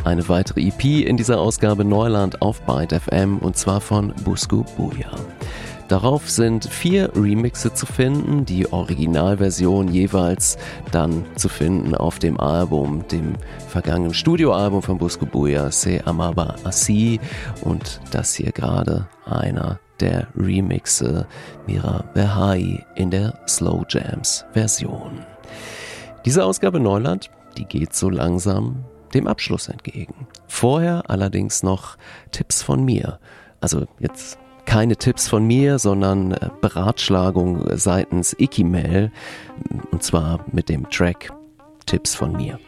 eine weitere EP in dieser Ausgabe Neuland auf Byte FM und zwar von Busco Buja. Darauf sind 4 Remixe zu finden, die Originalversion jeweils dann zu finden auf dem Album, dem vergangenen Studioalbum von Busco Buja, Se Amaba Así, und das hier gerade einer der Remixe, Mira Verhai in der Slow Jams Version. Diese Ausgabe Neuland, die geht so langsam dem Abschluss entgegen. Vorher allerdings noch Tipps von mir. Also jetzt keine Tipps von mir, sondern Beratschlagung seitens Ikimel, und zwar mit dem Track Tipps von mir.